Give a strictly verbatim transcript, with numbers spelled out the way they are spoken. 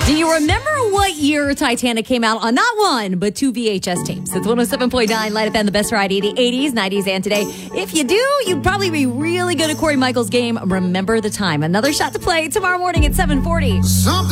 Do you remember what year Titanic came out on not one, but two V H S tapes? It's one oh seven point nine Light F M, the best variety of the eighties, nineties, and today. If you do, you'd probably be really good at Corey Michaels' game. Remember the Time. Another shot to play tomorrow morning at seven forty. Something